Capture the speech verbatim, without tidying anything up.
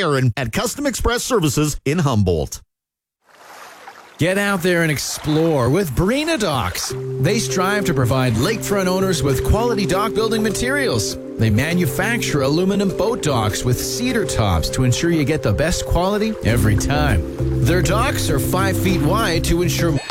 Aaron at Custom Express Services in Humboldt. Get out there and explore with Barina Docks. They strive to provide lakefront owners with quality dock building materials. They manufacture aluminum boat docks with cedar tops to ensure you get the best quality every time. Their docks are five feet wide to ensure